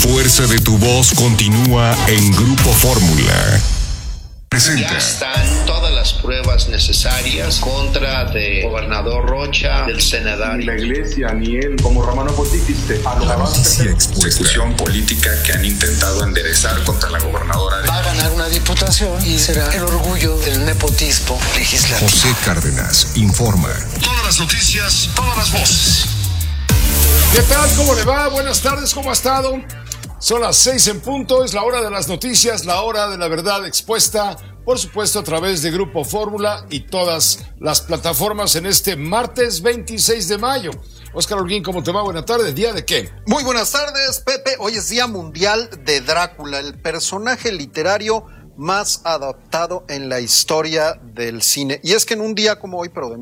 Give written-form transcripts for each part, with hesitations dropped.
fuerza de tu voz continúa en Grupo Fórmula. Presenta. Ya están todas las pruebas necesarias contra del gobernador Rocha, del senador. Ni la iglesia, ni él, como Romano Pontífice, a la noticia expuesta. Persecución política que han intentado enderezar contra la gobernadora. Va a ganar una diputación y será el orgullo del nepotismo legislativo. José Cárdenas informa. Todas las noticias, todas las voces. ¿Qué tal? ¿Cómo le va? Buenas tardes, ¿cómo ha estado? Son las 6 en punto, es la hora de las noticias, la hora de la verdad expuesta, por supuesto a través de Grupo Fórmula y todas las plataformas en este martes 26 de mayo. Óscar Holguín, ¿cómo te va? Buenas tardes, ¿día de qué? Muy buenas tardes, Pepe. Hoy es Día Mundial de Drácula, el personaje literario más adaptado en la historia del cine. Y es que en un día como hoy, pero de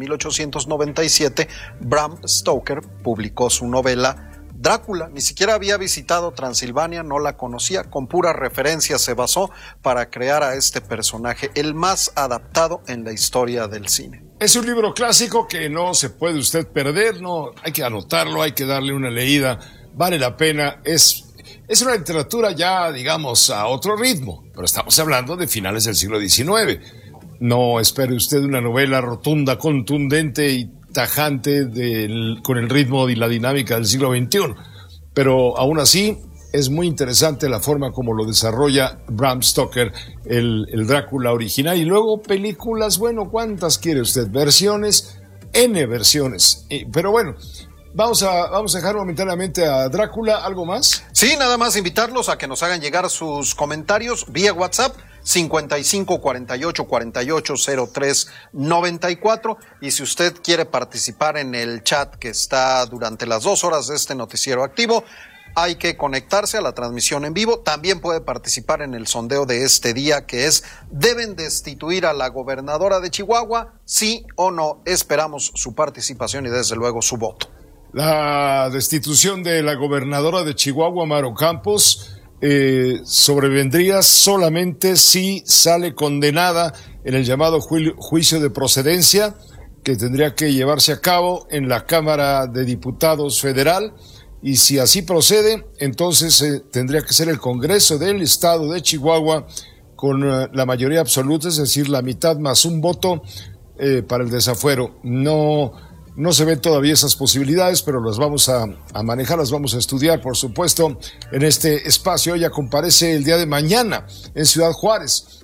1897, Bram Stoker publicó su novela Drácula. Ni siquiera había visitado Transilvania, no la conocía, con pura referencia se basó para crear a este personaje, el más adaptado en la historia del cine. Es un libro clásico que no se puede usted perder, no, hay que anotarlo, hay que darle una leída, vale la pena, es una literatura ya, digamos, a otro ritmo, pero estamos hablando de finales del siglo XIX. No espere usted una novela rotunda, contundente y tajante con el ritmo y la dinámica del siglo XXI, pero aún así es muy interesante la forma como lo desarrolla Bram Stoker, el Drácula original, y luego películas, bueno, ¿cuántas quiere usted? Versiones, N versiones, pero bueno, vamos a dejar momentáneamente a Drácula. ¿Algo más? Sí, nada más invitarlos a que nos hagan llegar sus comentarios vía WhatsApp 55 48 48 03 94, y si usted quiere participar en el chat que está durante las 2 horas de este noticiero activo, hay que conectarse a la transmisión en vivo. También puede participar en el sondeo de este día, que es: ¿deben destituir a la gobernadora de Chihuahua? ¿Sí o no? Esperamos su participación y desde luego su voto. La destitución de la gobernadora de Chihuahua, Maru Campos, sobrevendría solamente si sale condenada en el llamado juicio de procedencia, que tendría que llevarse a cabo en la Cámara de Diputados Federal, y si así procede, entonces tendría que ser el Congreso del Estado de Chihuahua con la mayoría absoluta, es decir, la mitad más un voto para el desafuero. No se ven todavía esas posibilidades, pero las vamos a manejar, las vamos a estudiar, por supuesto, en este espacio. Ella comparece el día de mañana en Ciudad Juárez.